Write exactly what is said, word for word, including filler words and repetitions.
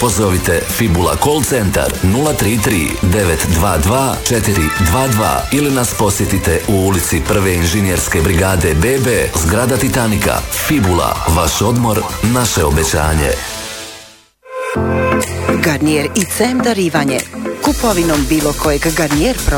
pozovite Fibula call centar nula tri tri devet dva dva četiri dva dva ili nas posjetite u ulici Prve inženjerske brigade B B, zgrada Titanika. Fibula, vaš odmor, naše obećanje. Garnier i C M darivanje. Kupovinom bilo kojeg Garnier